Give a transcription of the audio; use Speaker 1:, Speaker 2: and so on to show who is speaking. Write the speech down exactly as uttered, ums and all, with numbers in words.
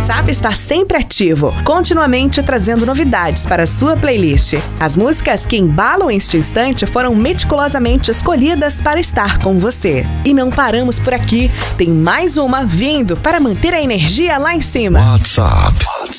Speaker 1: WhatsApp está sempre ativo, continuamente trazendo novidades para a sua playlist. As músicas que embalam este instante foram meticulosamente escolhidas para estar com você. E não paramos por aqui, tem mais uma vindo para manter a energia lá em cima.
Speaker 2: WhatsApp